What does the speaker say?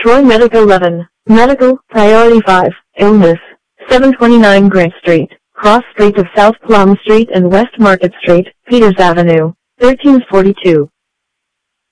Troy Medical 11. Medical, Priority 5, Illness. 729 Grant Street, Cross Street of South Plum Street and West Market Street, Peters Avenue. 1342.